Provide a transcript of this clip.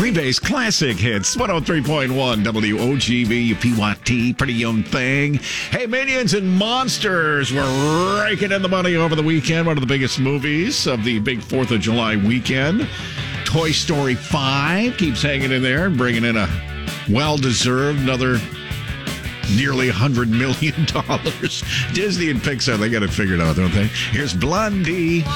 Green Bay's classic hits, 103.1 WOGV, PYT, Pretty Young Thing. Hey, Minions and Monsters were raking in the money over the weekend. One of the biggest movies of the big 4th of July weekend. Toy Story 5 keeps hanging in there and bringing in a well-deserved another nearly $100 million. Disney and Pixar, they got it figured out, don't they? Here's Blondie.